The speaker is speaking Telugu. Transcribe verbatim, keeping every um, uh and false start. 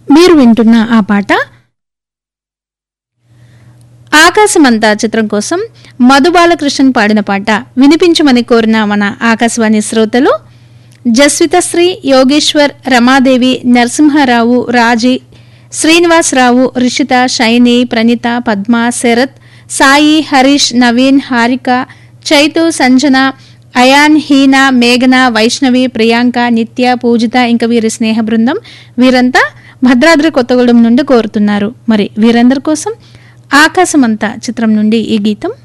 మీరు వింటున్న ఆ పాట ఆకాశమంతా చిత్రం కోసం మధు బాలకృష్ణన్ పాడిన పాట వినిపించమని కోరిన మన ఆకాశవాణి శ్రోతలు జస్వితశ్రీ, యోగేశ్వర్, రమాదేవి, నరసింహారావు, రాజీ, శ్రీనివాసరావు, రిషిత, షైని, ప్రణీత, పద్మ, శరత్, సాయి, హరీష్, నవీన్, హారిక, చైతు, సంజన, అయాన్, హీనా, మేఘన, వైష్ణవి, ప్రియాంక, నిత్య, పూజిత ఇంకా వీరి స్నేహ బృందం వీరంతా భద్రాద్రి కొత్తగూడెం నుండి కోరుతున్నారు. మరి వీరందరి కోసం ఆకాశమంతా చిత్రం నుండి ఈ గీతం.